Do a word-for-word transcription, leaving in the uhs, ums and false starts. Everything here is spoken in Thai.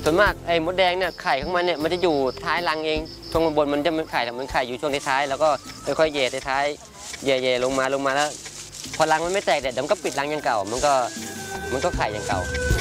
ส่วนมากไอ้มดแดงเนี่ยไข่ของมันเนี่ยมันจะอยู่ท้ายรังเองช่วงบนมันจะไม่ไข่แต่มันไข่อยู่ช่วงท้ายแล้วก็ค่อยๆเย่ท้ายเย่ๆลงมาลงมาแล้วพอรังมันไม่แตกเดี๋ยวมันก็ปิดรังอย่างเก่ามันก็มันก็ไข่อย่างเก่า